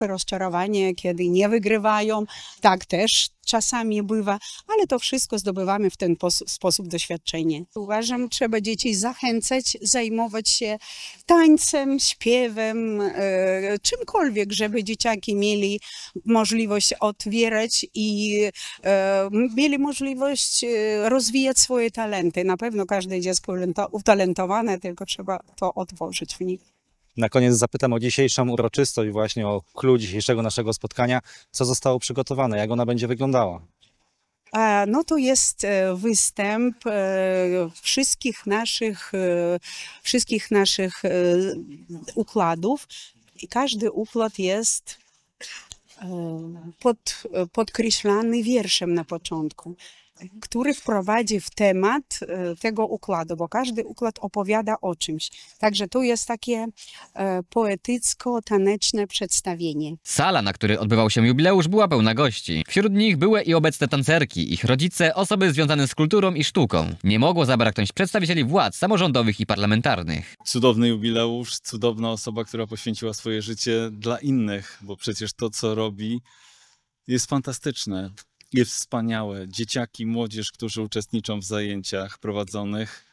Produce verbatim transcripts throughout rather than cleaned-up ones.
rozczarowanie, kiedy nie wygrywają. Tak też czasami bywa, ale to wszystko zdobywamy w ten sposób doświadczenie. Uważam, trzeba dzieci zachęcać, zajmować się tańcem, śpiewem, e, czymkolwiek, żeby dzieciaki mieli możliwość otwierać i e, mieli możliwość e, rozwijać swoje talenty. Na pewno każde dziecko utalentowane, tylko trzeba to otworzyć w nich. Na koniec zapytam o dzisiejszą uroczystość, właśnie o clue dzisiejszego naszego spotkania. Co zostało przygotowane, jak ona będzie wyglądała? No to jest występ wszystkich naszych, wszystkich naszych układów i każdy układ jest pod, podkreślany wierszem na początku, który wprowadzi w temat tego układu, bo każdy układ opowiada o czymś. Także to jest takie poetycko-taneczne przedstawienie. Sala, na której odbywał się jubileusz, była pełna gości. Wśród nich były i obecne tancerki, ich rodzice, osoby związane z kulturą i sztuką. Nie mogło zabraknąć przedstawicieli władz samorządowych i parlamentarnych. Cudowny jubileusz, cudowna osoba, która poświęciła swoje życie dla innych, bo przecież to, co robi, jest fantastyczne. Jest wspaniałe. Dzieciaki, młodzież, którzy uczestniczą w zajęciach prowadzonych,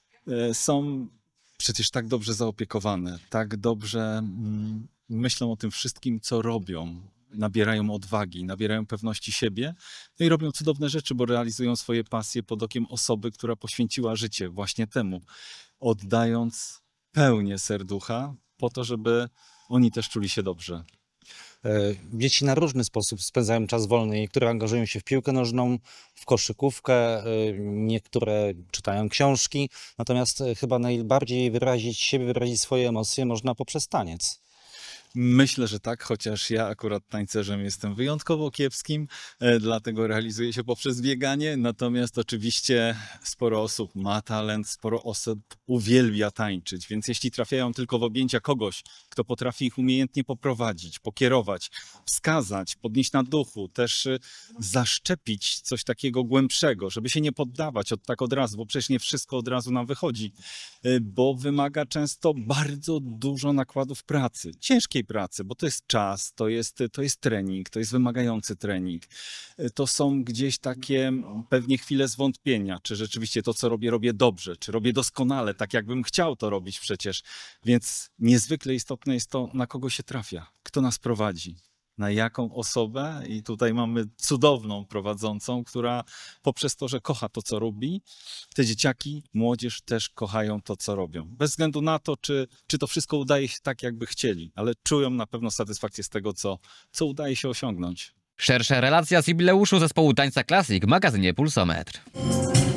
są przecież tak dobrze zaopiekowane, tak dobrze mm, myślą o tym wszystkim, co robią. Nabierają odwagi, nabierają pewności siebie, no i robią cudowne rzeczy, bo realizują swoje pasje pod okiem osoby, która poświęciła życie właśnie temu, oddając pełnię serducha po to, żeby oni też czuli się dobrze. Dzieci na różny sposób spędzają czas wolny. Niektóre angażują się w piłkę nożną, w koszykówkę, niektóre czytają książki. Natomiast chyba najbardziej wyrazić siebie, wyrazić swoje emocje można poprzez taniec. Myślę, że tak, chociaż ja akurat tańcerzem jestem wyjątkowo kiepskim, dlatego realizuję się poprzez bieganie. Natomiast oczywiście sporo osób ma talent, sporo osób uwielbia tańczyć, więc jeśli trafiają tylko w objęcia kogoś, kto potrafi ich umiejętnie poprowadzić, pokierować, wskazać, podnieść na duchu, też zaszczepić coś takiego głębszego, żeby się nie poddawać od tak od razu, bo przecież nie wszystko od razu nam wychodzi, bo wymaga często bardzo dużo nakładów pracy, ciężkiej pracy, bo to jest czas, to jest, to jest trening, to jest wymagający trening. To są gdzieś takie pewnie chwile zwątpienia, czy rzeczywiście to, co robię, robię dobrze, czy robię doskonale, tak jakbym chciał to robić przecież. Więc niezwykle istotne jest to, na kogo się trafia, kto nas prowadzi, na jaką osobę. I tutaj mamy cudowną prowadzącą, która poprzez to, że kocha to, co robi, te dzieciaki, młodzież też kochają to, co robią. Bez względu na to, czy, czy to wszystko udaje się tak, jakby chcieli, ale czują na pewno satysfakcję z tego, co, co udaje się osiągnąć. Szersza relacja z jubileuszu zespołu Tańca Classic w magazynie Pulsometr.